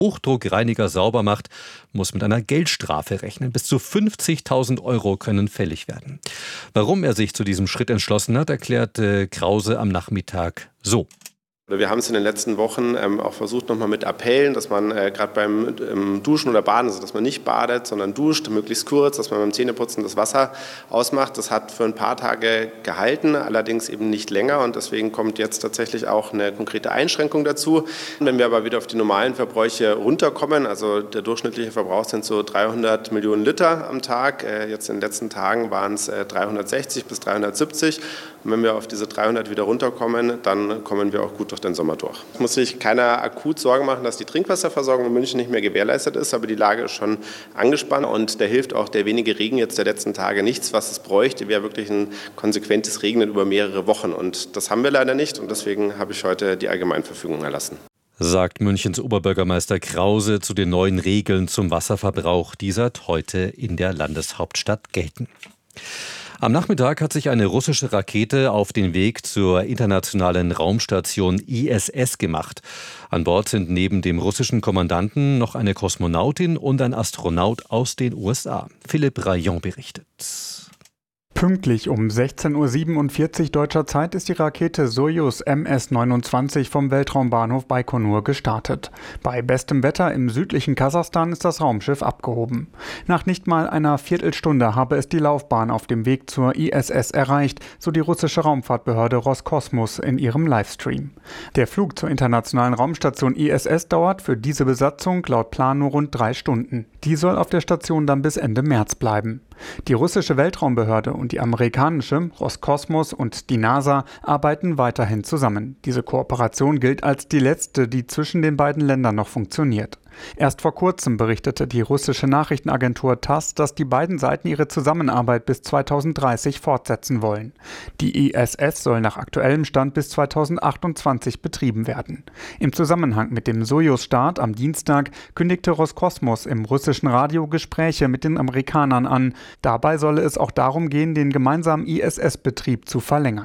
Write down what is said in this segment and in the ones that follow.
Hochdruckreiniger sauber macht, muss mit einer Geldstrafe rechnen. Bis zu 50.000 € können fällig werden. Warum er sich zu diesem Schritt entschlossen hat, erklärte Krause am Nachmittag so. Wir haben es in den letzten Wochen auch versucht, nochmal mit Appellen, dass man gerade beim Duschen oder Baden, also dass man nicht badet, sondern duscht, möglichst kurz, dass man beim Zähneputzen das Wasser ausmacht. Das hat für ein paar Tage gehalten, allerdings eben nicht länger, und deswegen kommt jetzt tatsächlich auch eine konkrete Einschränkung dazu. Wenn wir aber wieder auf die normalen Verbräuche runterkommen, also der durchschnittliche Verbrauch sind so 300 Millionen Liter am Tag, jetzt in den letzten Tagen waren es 360 bis 370. Und wenn wir auf diese 300 wieder runterkommen, dann kommen wir auch gut durch den Sommer durch. Es muss sich keiner akut Sorgen machen, dass die Trinkwasserversorgung in München nicht mehr gewährleistet ist, aber die Lage ist schon angespannt und da hilft auch der wenige Regen jetzt der letzten Tage nichts. Was es bräuchte, wäre wirklich ein konsequentes Regnen über mehrere Wochen, und das haben wir leider nicht, und deswegen habe ich heute die Allgemeinverfügung erlassen. Sagt Münchens Oberbürgermeister Krause zu den neuen Regeln zum Wasserverbrauch, die seit heute in der Landeshauptstadt gelten. Am Nachmittag hat sich eine russische Rakete auf den Weg zur internationalen Raumstation ISS gemacht. An Bord sind neben dem russischen Kommandanten noch eine Kosmonautin und ein Astronaut aus den USA. Philipp Rayon berichtet. Pünktlich um 16:47 Uhr deutscher Zeit ist die Rakete Sojus MS-29 vom Weltraumbahnhof Baikonur gestartet. Bei bestem Wetter im südlichen Kasachstan ist das Raumschiff abgehoben. Nach nicht mal einer Viertelstunde habe es die Laufbahn auf dem Weg zur ISS erreicht, so die russische Raumfahrtbehörde Roskosmos in ihrem Livestream. Der Flug zur internationalen Raumstation ISS dauert für diese Besatzung laut Plan nur rund 3 Stunden. Die soll auf der Station dann bis Ende März bleiben. Die russische Weltraumbehörde und die amerikanische Roskosmos und die NASA arbeiten weiterhin zusammen. Diese Kooperation gilt als die letzte, die zwischen den beiden Ländern noch funktioniert. Erst vor kurzem berichtete die russische Nachrichtenagentur TASS, dass die beiden Seiten ihre Zusammenarbeit bis 2030 fortsetzen wollen. Die ISS soll nach aktuellem Stand bis 2028 betrieben werden. Im Zusammenhang mit dem Sojus-Start am Dienstag kündigte Roskosmos im russischen Radio Gespräche mit den Amerikanern an. Dabei solle es auch darum gehen, den gemeinsamen ISS-Betrieb zu verlängern.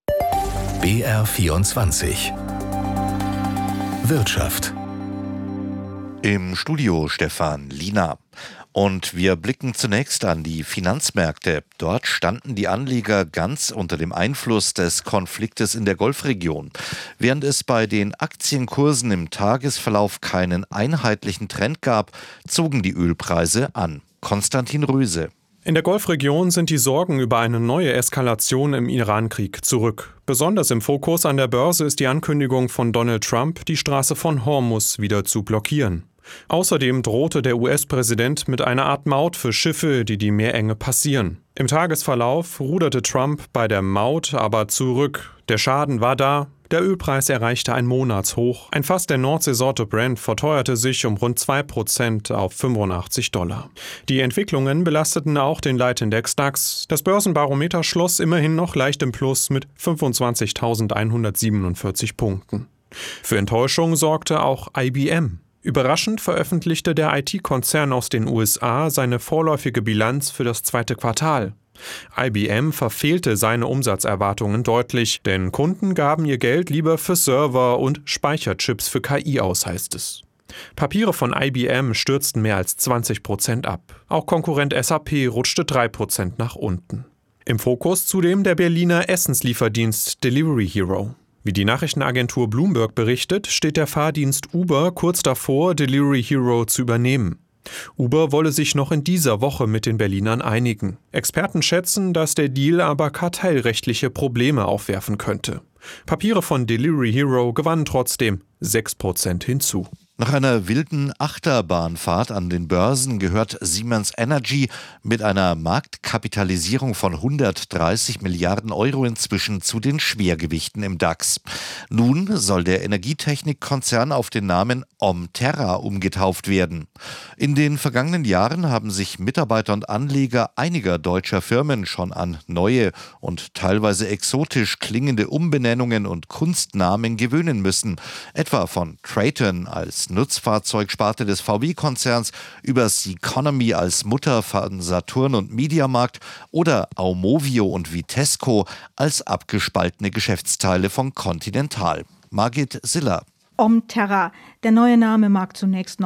BR24 Wirtschaft. Im Studio Stefan Liener. Und wir blicken zunächst an die Finanzmärkte. Dort standen die Anleger ganz unter dem Einfluss des Konfliktes in der Golfregion. Während es bei den Aktienkursen im Tagesverlauf keinen einheitlichen Trend gab, zogen die Ölpreise an. Konstantin Röse. In der Golfregion sind die Sorgen über eine neue Eskalation im Iran-Krieg zurück. Besonders im Fokus an der Börse ist die Ankündigung von Donald Trump, die Straße von Hormuz wieder zu blockieren. Außerdem drohte der US-Präsident mit einer Art Maut für Schiffe, die die Meerenge passieren. Im Tagesverlauf ruderte Trump bei der Maut aber zurück. Der Schaden war da. Der Ölpreis erreichte ein Monatshoch. Ein Fass der Nordseesorte Brent verteuerte sich um rund 2% auf $85. Die Entwicklungen belasteten auch den Leitindex DAX. Das Börsenbarometer schloss immerhin noch leicht im Plus mit 25.147 Punkten. Für Enttäuschung sorgte auch IBM. Überraschend veröffentlichte der IT-Konzern aus den USA seine vorläufige Bilanz für das zweite Quartal. IBM verfehlte seine Umsatzerwartungen deutlich, denn Kunden gaben ihr Geld lieber für Server und Speicherchips für KI aus, heißt es. Papiere von IBM stürzten mehr als 20% ab. Auch Konkurrent SAP rutschte 3% nach unten. Im Fokus zudem der Berliner Essenslieferdienst Delivery Hero. Wie die Nachrichtenagentur Bloomberg berichtet, steht der Fahrdienst Uber kurz davor, Delivery Hero zu übernehmen. Uber wolle sich noch in dieser Woche mit den Berlinern einigen. Experten schätzen, dass der Deal aber kartellrechtliche Probleme aufwerfen könnte. Papiere von Delivery Hero gewannen trotzdem 6% hinzu. Nach einer wilden Achterbahnfahrt an den Börsen gehört Siemens Energy mit einer Marktkapitalisierung von 130 Milliarden Euro inzwischen zu den Schwergewichten im DAX. Nun soll der Energietechnikkonzern auf den Namen Omterra umgetauft werden. In den vergangenen Jahren haben sich Mitarbeiter und Anleger einiger deutscher Firmen schon an neue und teilweise exotisch klingende Umbenennungen und Kunstnamen gewöhnen müssen. Etwa von Traton als Nutzfahrzeugsparte des VW-Konzerns über Seconomy als Mutter von Saturn und Mediamarkt oder Aumovio und Vitesco als abgespaltene Geschäftsteile von Continental. Margit Siller. Omterra. Der neue Name mag zunächst noch